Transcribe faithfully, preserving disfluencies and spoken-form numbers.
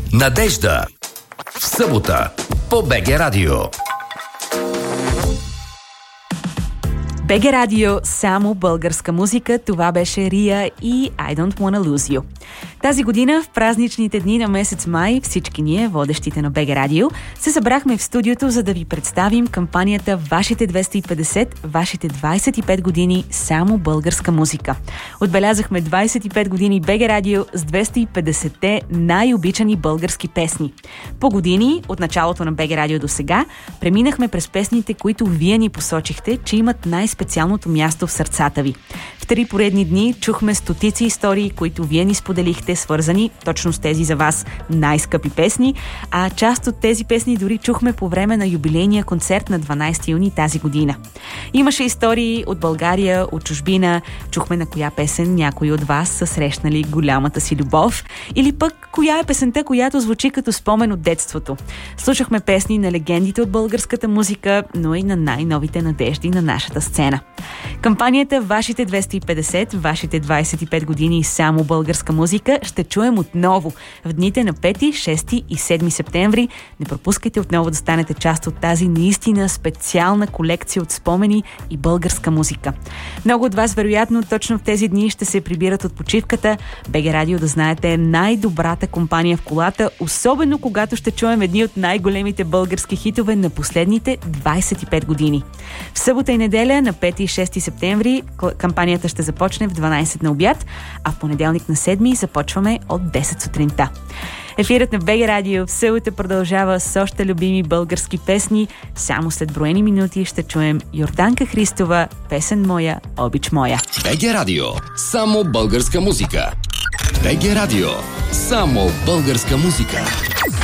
Надежда. В събота по БГ Радио. БГ Радио, само българска музика. Това беше Рия и I Don't Wanna Lose You. Тази година, в празничните дни на месец май, всички ние, водещите на БГ Радио, се събрахме в студиото, за да ви представим кампанията Вашите двеста и петдесет, вашите двайсет и пет години само българска музика. Отбелязахме двайсет и пет години БГ Радио с двеста и петдесетте най-обичани български песни. По години, от началото на БГ Радио до сега, преминахме през песните, които вие ни посочихте, че имат най-специалното място в сърцата ви. В три поредни дни чухме стотици истории, които вие ни споделихте, свързани точно с тези за вас най-скъпи песни, а част от тези песни дори чухме по време на юбилейния концерт на дванайсети юни тази година. Имаше истории от България, от чужбина, чухме на коя песен някои от вас са срещнали голямата си любов, или пък коя е песента, която звучи като спомен от детството. Слушахме песни на легендите от българската музика, но и на най-новите надежди на нашата сцена. Кампанията Вашите двеста и петдесет, вашите двайсет и пет години само българска музика ще чуем отново в дните на пети, шести и седми септември. Не пропускайте отново да станете част от тази наистина специална колекция от спомени и българска музика. Много от вас, вероятно, точно в тези дни ще се прибират от почивката. БГ Радио, да знаете, е най-добрата компания в колата, особено когато ще чуем едни от най-големите български хитове на последните двайсет и пет години. В събота и неделя на пети и шести септември кампанията ще започне в дванайсет на обяд, а в понеделник на седми започваме от десет сутринта. Ефирът на БГ Радио в събота продължава с още любими български песни. Само след броени минути ще чуем Йорданка Христова, песен моя, обич моя. БГ Радио, само българска музика. БГ Радио, само българска музика.